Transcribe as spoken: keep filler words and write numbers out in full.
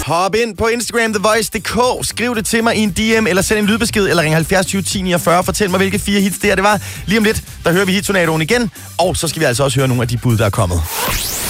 Hop ind på Instagram, the voice punktum d k. Skriv det til mig i en D M, eller send en lydbesked, eller ring halvfjerds tyve ti niogfyrre. Fortæl mig, hvilke fire hits det her det var. Lige om lidt, der hører vi hittornadoen igen. Og så skal vi altså også høre nogle af de bud, der er kommet.